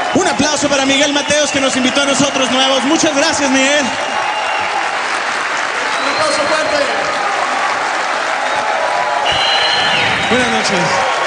Un aplauso para Miguel Mateos, que nos invitó a nosotros nuevos. Muchas gracias, Miguel. Un aplauso fuerte. Buenas noches.